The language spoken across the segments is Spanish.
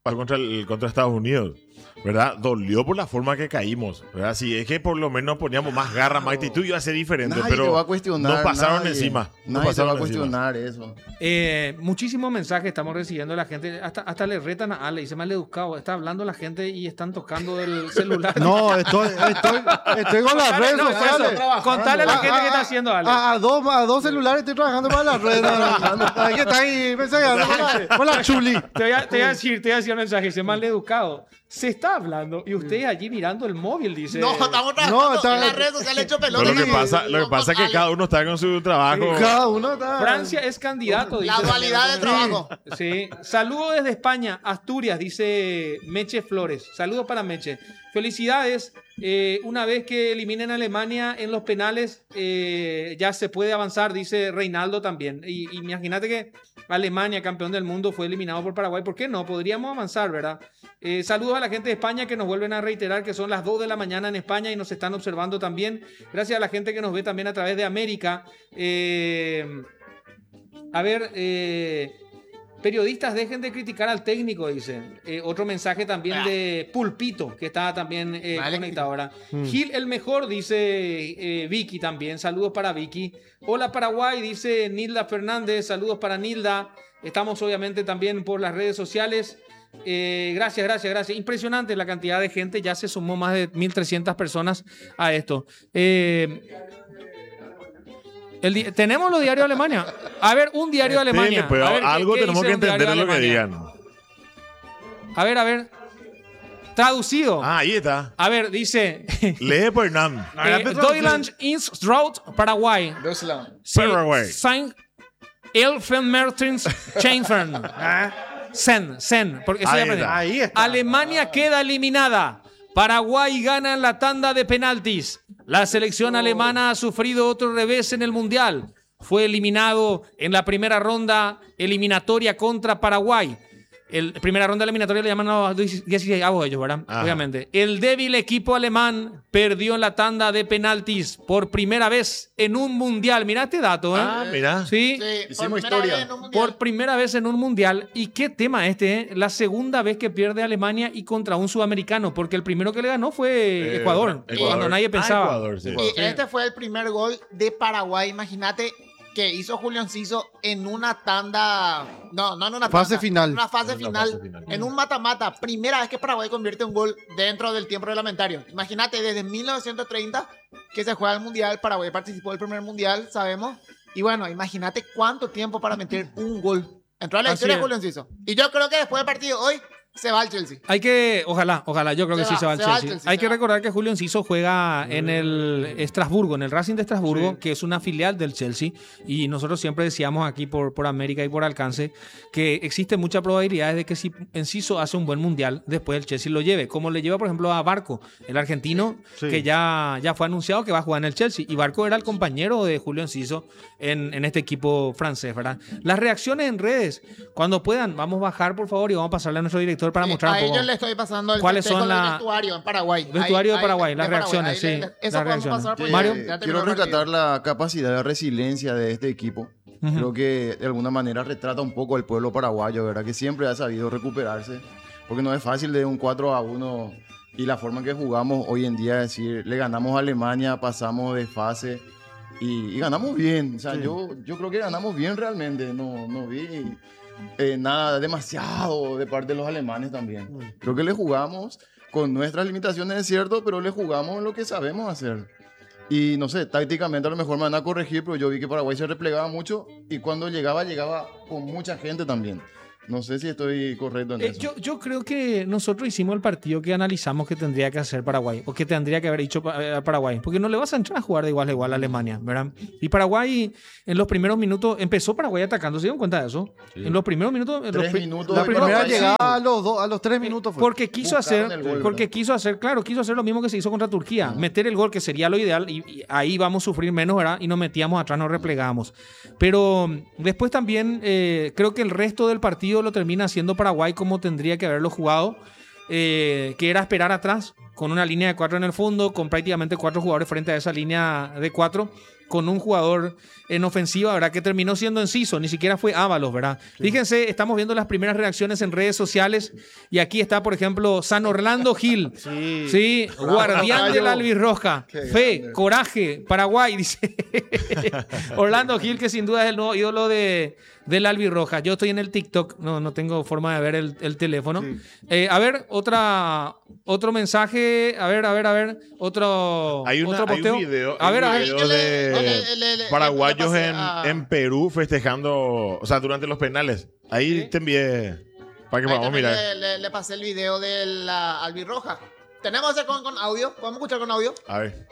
contra Estados Unidos, ¿verdad? Dolió por la forma que caímos, ¿verdad? Sí, es que por lo menos poníamos más garra, más actitud, iba a ser diferente, Nadie pero te va a cuestionar, nos pasaron nadie. encima. Nos Nadie te va a pasaron encima. cuestionar eso. Muchísimos mensajes estamos recibiendo de la gente. Hasta le retan a Ale, dice maleducado. Está hablando la gente y están tocando el celular. No, estoy con las redes No, sociales. contale a la gente qué está haciendo Ale. A dos celulares estoy trabajando para las redes. Hay que estar ahí mensajeando con la chuli. Te voy a decir un mensaje, dice maleducado. Se está hablando y ustedes allí mirando el móvil, dice. No, estamos trabajando No, está- en las redes sociales hecho pelota. Pero lo que pasa es que cada uno está con su trabajo. Cada uno está. Francia es candidato, dice. La dualidad de trabajo. Sí. Saludos desde España, Asturias, dice Meche Flores. Saludos para Meche. Felicidades. Una vez que eliminen a Alemania en los penales, ya se puede avanzar, dice Reinaldo también. Y imagínate que Alemania, campeón del mundo, fue eliminado por Paraguay. ¿Por qué no? Podríamos avanzar, ¿verdad? Saludos a la gente de España que nos vuelven a reiterar que son las 2 de la mañana en España y nos están observando también. Gracias a la gente que nos ve también a través de América. Periodistas, dejen de criticar al técnico, dice. Otro mensaje también de Pulpito, que está también conectado ahora. Gil el mejor, dice Vicky también. Saludos para Vicky. Hola Paraguay, dice Nilda Fernández. Saludos para Nilda. Estamos obviamente también por las redes sociales. Gracias. Impresionante la cantidad de gente. Ya se sumó más de 1.300 personas a esto. Tenemos los diarios de Alemania. A ver, un diario de Alemania. Pero A ver, algo ¿qué tenemos dice que un diario entender de lo que Alemania? digan. A ver. Traducido. Ahí está. A ver, dice Lee por Hernán. Deutschland ins Drought, Paraguay. Paraguay. Saint Elfenmertens Chainfern. Sen. Porque eso Ahí ya aprendí. está. Ahí está. Alemania queda eliminada. Paraguay gana en la tanda de penaltis. La selección alemana ha sufrido otro revés en el Mundial. Fue eliminado en la primera ronda eliminatoria contra Paraguay. Primera ronda eliminatoria le llaman a 16 avos ellos, ¿verdad? Ajá. Obviamente. El débil equipo alemán perdió en la tanda de penaltis por primera vez en un Mundial. Mirá este dato, ¿eh? Mira. Sí. Hicimos por primera historia. vez en un mundial. Por primera vez en un mundial. ¿Y qué tema este? La segunda vez que pierde Alemania y contra un sudamericano. Porque el primero que le ganó fue Ecuador. Cuando nadie pensaba. Ecuador, sí. Y este fue el primer gol de Paraguay. Imagínate que hizo Julio Enciso en una tanda. No en una Fase tanda, final. En una fase En una final. fase final. En un mata-mata. Primera vez que Paraguay convierte un gol dentro del tiempo reglamentario. Imagínate, desde 1930 que se juega el mundial. Paraguay participó del primer mundial, sabemos. Y bueno, imagínate cuánto tiempo para meter un gol. Entró a la Así historia es. Julio Enciso. Y yo creo que después del partido hoy se va al Chelsea. Hay que, ojalá, yo creo que sí se va al Chelsea. Hay que se va. recordar que Julio Enciso juega en el Estrasburgo, en el Racing de Estrasburgo, que es una filial del Chelsea. Y nosotros siempre decíamos aquí por América y por alcance que existe mucha probabilidad de que si Enciso hace un buen mundial, después el Chelsea lo lleve. Como le lleva, por ejemplo, a Barco, el argentino, que ya fue anunciado que va a jugar en el Chelsea. Y Barco era el compañero de Julio Enciso en este equipo francés, ¿verdad? Las reacciones en redes, cuando puedan, vamos a bajar, por favor, y vamos a pasarle a nuestro director para mostrar A un poco. ellos le estoy pasando el ¿Cuáles son con la- el vestuario en Paraguay. Vestuario de Paraguay, las reacciones, sí, Eso las podemos reacciones. pasar por Mario. ya terminó Quiero el partido. rescatar la capacidad de resiliencia de este equipo. Ujú. Creo que de alguna manera retrata un poco el pueblo paraguayo, ¿verdad? Que siempre ha sabido recuperarse. Porque no es fácil de un 4-1 y la forma en que jugamos hoy en día, es decir, le ganamos a Alemania, pasamos de fase y ganamos bien. O sea, yo creo que ganamos bien realmente. No vi nada demasiado de parte de los alemanes también. Creo que le jugamos con nuestras limitaciones, es cierto, pero le jugamos lo que sabemos hacer. Y no sé, tácticamente a lo mejor me van a corregir, pero yo vi que Paraguay se replegaba mucho y cuando llegaba con mucha gente también. No sé si estoy correcto en eso. Yo creo que nosotros hicimos el partido que analizamos que tendría que hacer Paraguay, o que tendría que haber hecho Paraguay, porque no le vas a entrar a jugar de igual a igual a Alemania, ¿verdad? Y Paraguay, en los primeros minutos, empezó Paraguay atacando, ¿se dieron cuenta de eso? Sí. En los primeros minutos... Tres minutos La de primera Paraguay, llegada sí. a los 3 minutos fue. Porque quiso Buscaron hacer, el gol, porque ¿verdad? quiso hacer lo mismo que se hizo contra Turquía, meter el gol que sería lo ideal y ahí vamos a sufrir menos, ¿verdad? Y nos metíamos atrás, nos replegábamos. Pero después también creo que el resto del partido lo termina haciendo Paraguay como tendría que haberlo jugado, que era esperar atrás con una línea de 4 en el fondo, con prácticamente 4 jugadores frente a esa línea de 4 con un jugador en ofensiva, ¿verdad? Que terminó siendo Enciso, ni siquiera fue Ábalos, ¿verdad? Sí. Fíjense, estamos viendo las primeras reacciones en redes sociales y aquí está, por ejemplo, San Orlando Gil. Sí, guardián del albirroja. Fe, grande. Coraje, Paraguay, dice Orlando Gil, que sin duda es el nuevo ídolo del albirroja. Yo estoy en el TikTok, no tengo forma de ver el teléfono. Sí. A ver, otro mensaje, a ver, otro posteo. Hay un video, de paraguayos en Perú festejando, o sea, durante los penales. Ahí te envié para que podamos mirar. Le pasé el video de la albirroja. ¿Tenemos ese con audio? ¿Podemos escuchar con audio? A ver.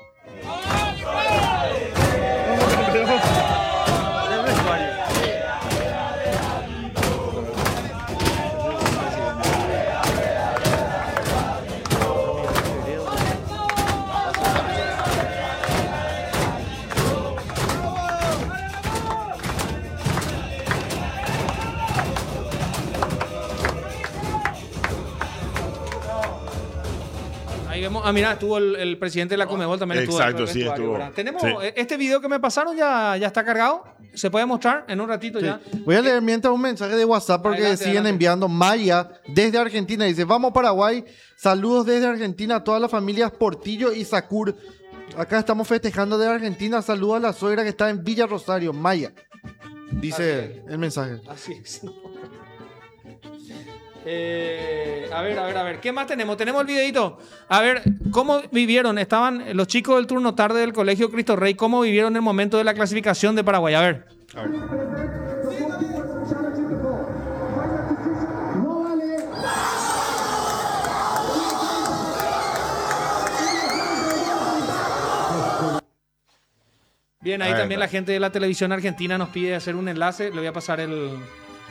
Mira, estuvo el presidente de la Conmebol también. Exacto, sí, estuvo. Tenemos sí. Este video que me pasaron ya está cargado. ¿Se puede mostrar en un ratito ya? Voy a leer mientras un mensaje de WhatsApp porque siguen enviando. Maya desde Argentina dice: vamos Paraguay, saludos desde Argentina a todas las familias Portillo y Sacur. Acá estamos festejando de Argentina. Saludos a la suegra que está en Villa Rosario, Maya. Dice el mensaje. Así es. A ver, ¿qué más tenemos? Tenemos el videito. A ver, ¿cómo vivieron? Estaban los chicos del turno tarde del Colegio Cristo Rey. ¿Cómo vivieron el momento de la clasificación de Paraguay? A ver. Bien, ahí también la gente de la televisión argentina nos pide hacer un enlace. Le voy a pasar el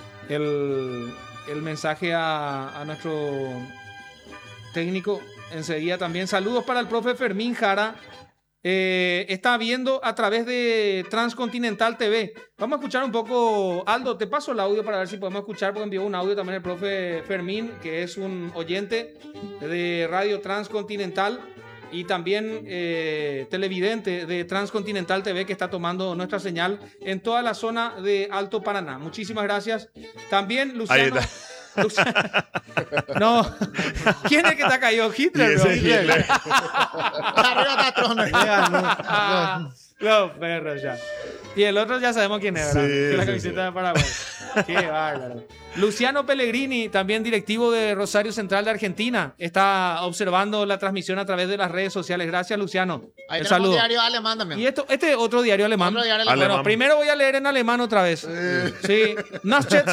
mensaje a nuestro técnico enseguida también. Saludos para el profe Fermín Jara. Está viendo a través de Transcontinental TV. Vamos a escuchar un poco. Aldo, te paso el audio para ver si podemos escuchar, porque envió un audio también el profe Fermín, que es un oyente de Radio Transcontinental y también televidente de Transcontinental TV, que está tomando nuestra señal en toda la zona de Alto Paraná. Muchísimas gracias. También Luciano. No, ¿quién es que está caído? Hitler. Hitler. Los perros ya. Y el otro ya sabemos quién es, ¿verdad? Sí, que es la camiseta de Paraguay. Qué bárbaro. Luciano Pellegrini, también directivo de Rosario Central de Argentina, está observando la transmisión a través de las redes sociales. Gracias, Luciano. Ahí el tenemos saludo. un diario alemán también. Y este otro diario alemán. Bueno, primero voy a leer en alemán otra vez. Sí. Nachets.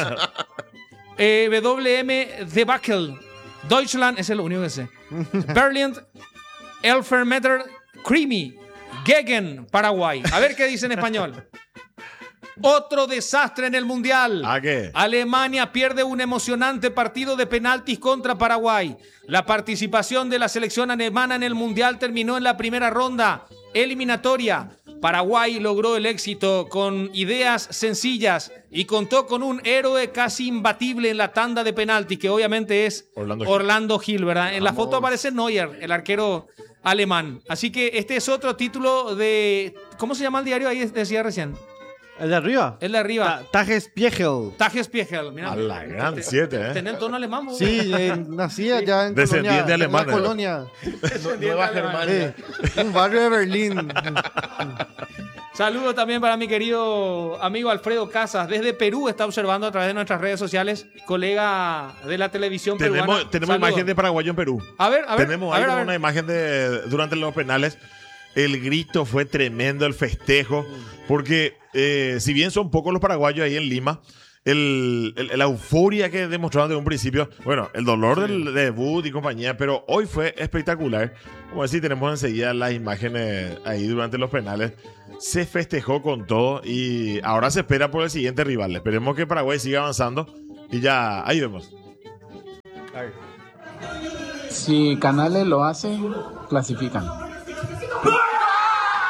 WM Debakel. Deutschland, ese es lo único que sé. Berlin, Elfermeter, Creamy, Gegen, Paraguay. A ver qué dice en español. Otro desastre en el Mundial. ¿A qué? Alemania pierde un emocionante partido de penaltis contra Paraguay. La participación de la selección alemana en el Mundial terminó en la primera ronda eliminatoria. Paraguay logró el éxito con ideas sencillas y contó con un héroe casi imbatible en la tanda de penaltis, que obviamente es Orlando Gil, ¿verdad? En la foto aparece Neuer, el arquero alemán. Así que este es otro título de... ¿Cómo se llama el diario ahí? Decía recién. ¿El de arriba? El de arriba. Tagespiegel. Tagespiegel. Mira, a la gran 7, ¿eh? ¿Tenés el tono alemán? ¿Vos? Sí, nací allá en descendiente Colonia, alemán. Nueva Germania. Un barrio de Berlín. Saludos también para mi querido amigo Alfredo Casas. Desde Perú está observando a través de nuestras redes sociales, colega de la televisión peruana. Tenemos imagen de paraguayo en Perú. A ver. Tenemos una imagen de durante los penales. El grito fue tremendo, el festejo, porque si bien son pocos los paraguayos ahí en Lima, la euforia que demostraron desde un principio, bueno, el dolor del debut y compañía, pero hoy fue espectacular. Como decir, tenemos enseguida las imágenes ahí durante los penales. Se festejó con todo y ahora se espera por el siguiente rival. Esperemos que Paraguay siga avanzando y ya, ahí vemos. Si Canales lo hace, clasifican.